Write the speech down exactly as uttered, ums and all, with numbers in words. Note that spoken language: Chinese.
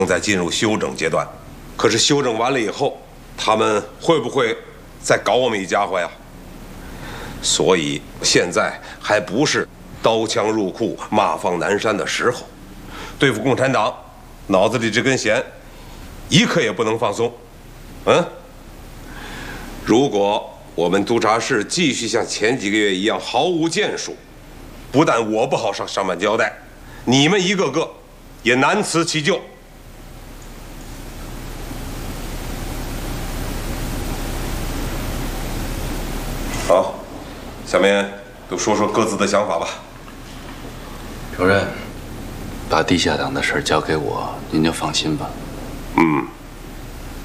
正在进入休整阶段。可是休整完了以后，他们会不会再搞我们一家伙呀？所以现在还不是刀枪入库、马放南山的时候。对付共产党，脑子里这根弦，一刻也不能放松。嗯，如果我们督察室继续像前几个月一样毫无建树，不但我不好上上班交代，你们一个个也难辞其咎。好，下面都说说各自的想法吧。 主任，把地下党的事交给我，您就放心吧。 嗯。